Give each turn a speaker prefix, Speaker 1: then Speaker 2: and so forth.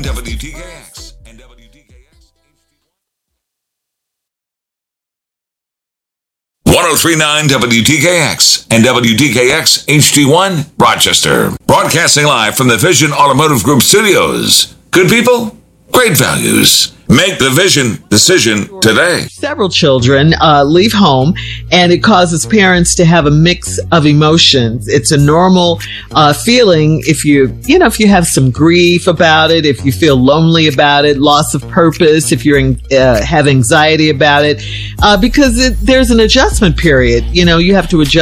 Speaker 1: WTKX and WTKX. 1039 WTKX and WTKX HD1 Rochester. Broadcasting live from the Vision Automotive Group studios. Good people, great values. Make the Vision decision today.
Speaker 2: Several children leave home, and it causes parents to have a mix of emotions. It's a normal feeling if you have some grief about it, if you feel lonely about it, loss of purpose, if you have anxiety about it, because there's an adjustment period. You have to adjust